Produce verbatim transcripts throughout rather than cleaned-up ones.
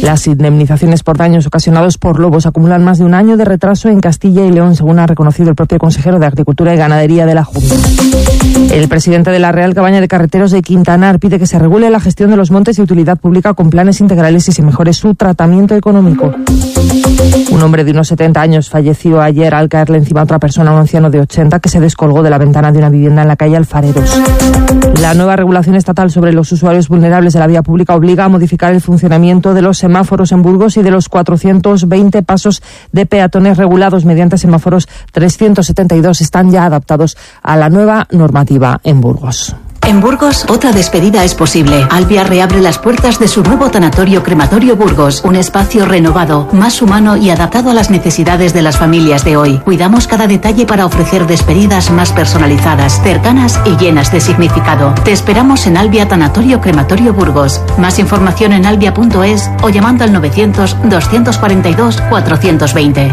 Las indemnizaciones por daños ocasionados por lobos acumulan más de un año de retraso en Castilla y León, según ha reconocido el propio consejero de Agricultura y Ganadería de la Junta. El presidente de la Real Cabaña de Carreteros de Quintanar pide que se regule la gestión de los montes de utilidad pública con planes integrales y se mejore su tratamiento económico. Un hombre de unos setenta años falleció ayer al caerle encima a otra persona, un anciano de ochenta, que se descolgó de la ventana de una vivienda en la calle Alfareros. La nueva regulación estatal sobre los usuarios vulnerables de la vía pública obliga a modificar el funcionamiento de los semáforos en Burgos y de los cuatrocientos veinte pasos de peatones regulados mediante semáforos. trescientos setenta y dos están ya adaptados a la nueva normativa en Burgos. En Burgos, otra despedida es posible. Albia reabre las puertas de su nuevo tanatorio crematorio Burgos, un espacio renovado, más humano y adaptado a las necesidades de las familias de hoy. Cuidamos cada detalle para ofrecer despedidas más personalizadas, cercanas y llenas de significado. Te esperamos en Albia Tanatorio Crematorio Burgos. Más información en albia punto es o llamando al novecientos, doscientos cuarenta y dos, cuatrocientos veinte.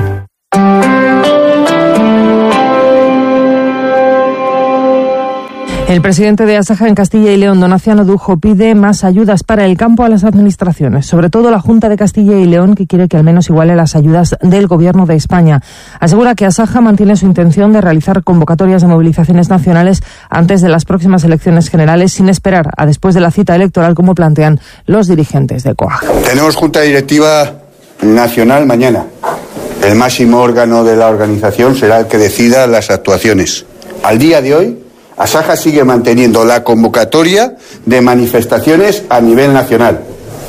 El presidente de Asaja en Castilla y León, Donaciano Dujo, pide más ayudas para el campo a las administraciones, sobre todo la Junta de Castilla y León, que quiere que al menos iguale las ayudas del Gobierno de España. Asegura que Asaja mantiene su intención de realizar convocatorias de movilizaciones nacionales antes de las próximas elecciones generales, sin esperar a después de la cita electoral, como plantean los dirigentes de COAG. Tenemos Junta Directiva Nacional mañana. El máximo órgano de la organización será el que decida las actuaciones. Al día de hoy, Asaja sigue manteniendo la convocatoria de manifestaciones a nivel nacional.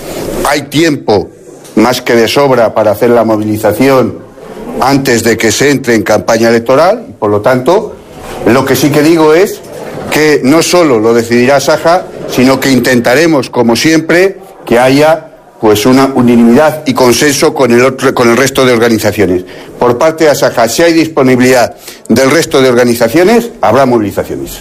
Hay tiempo más que de sobra para hacer la movilización antes de que se entre en campaña electoral. Por lo tanto, lo que sí que digo es que no solo lo decidirá Asaja, sino que intentaremos, como siempre, que haya pues una unanimidad y consenso con el otro, con el resto de organizaciones. Por parte de Asaja, si hay disponibilidad del resto de organizaciones, habrá movilizaciones.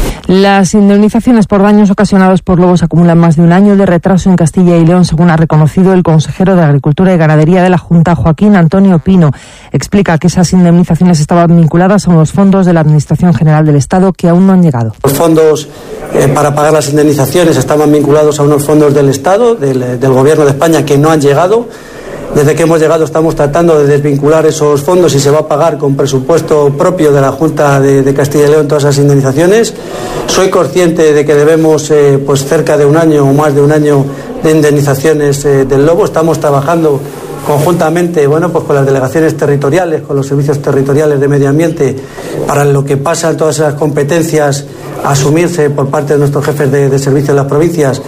Las indemnizaciones por daños ocasionados por lobos acumulan más de un año de retraso en Castilla y León, según ha reconocido el consejero de Agricultura y Ganadería de la Junta, Joaquín Antonio Pino. Explica que esas indemnizaciones estaban vinculadas a unos fondos de la Administración General del Estado que aún no han llegado. Los fondos eh, para pagar las indemnizaciones estaban vinculados a unos fondos del Estado, del, del Gobierno de España, que no han llegado. Desde que hemos llegado estamos tratando de desvincular esos fondos y se va a pagar con presupuesto propio de la Junta de, de Castilla y León todas esas indemnizaciones. Soy consciente de que debemos eh, pues cerca de un año o más de un año de indemnizaciones eh, del lobo. Estamos trabajando conjuntamente, bueno, pues con las delegaciones territoriales, con los servicios territoriales de medio ambiente, para lo que pasan todas esas competencias a asumirse por parte de nuestros jefes de, de servicio en las provincias.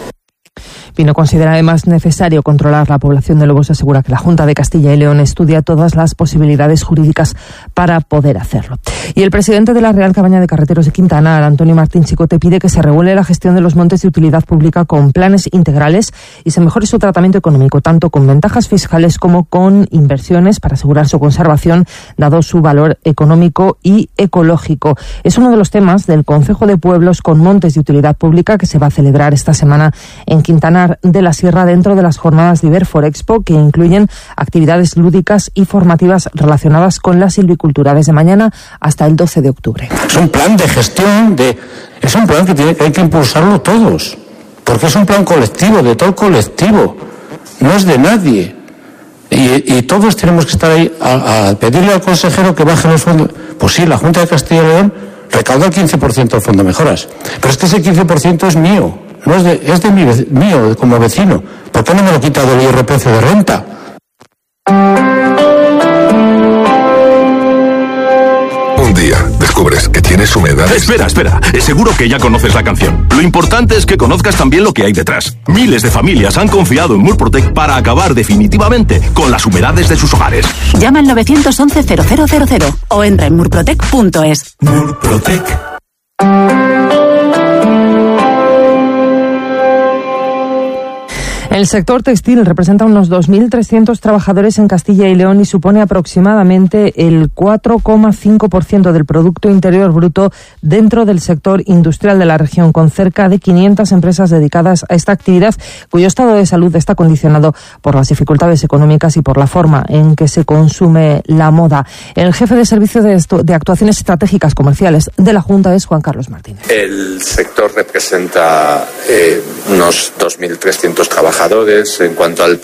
Pino considera además necesario controlar la población de lobos. Asegura que la Junta de Castilla y León estudia todas las posibilidades jurídicas para poder hacerlo. Y el presidente de la Real Cabaña de Carreteros de Quintanar, Antonio Martín Chicote, pide que se regule la gestión de los montes de utilidad pública con planes integrales y se mejore su tratamiento económico, tanto con ventajas fiscales como con inversiones para asegurar su conservación, dado su valor económico y ecológico. Es uno de los temas del Concejo de Pueblos con Montes de Utilidad Pública, que se va a celebrar esta semana en Quintanar de la Sierra, dentro de las jornadas de Iberforexpo, que incluyen actividades lúdicas y formativas relacionadas con la silvicultura, desde mañana hasta el doce de octubre. Es un plan de gestión, de, es un plan que tiene, hay que impulsarlo todos, porque es un plan colectivo, de todo el colectivo, no es de nadie. Y, y todos tenemos que estar ahí a, a pedirle al consejero que baje los fondos. Pues sí, la Junta de Castilla y León recauda el quince por ciento del Fondo de Mejoras, pero es que ese quince por ciento es mío. No es de, es de mi, mío como vecino. ¿Por qué no me lo quita del I R P F de renta? Un día descubres que tienes humedades. Espera, espera. Seguro que ya conoces la canción. Lo importante es que conozcas también lo que hay detrás. Miles de familias han confiado en Murprotec para acabar definitivamente con las humedades de sus hogares. Llama al novecientos once cero cero cero cero o entra en murprotec punto es. Murprotec. El sector textil representa unos dos mil trescientos trabajadores en Castilla y León y supone aproximadamente el cuatro coma cinco por ciento del Producto Interior Bruto dentro del sector industrial de la región, con cerca de quinientas empresas dedicadas a esta actividad, cuyo estado de salud está condicionado por las dificultades económicas y por la forma en que se consume la moda. El jefe de Servicio de, esto, de Actuaciones Estratégicas Comerciales de la Junta es Juan Carlos Martínez. El sector representa eh, unos dos mil trescientos trabajadores. En cuanto al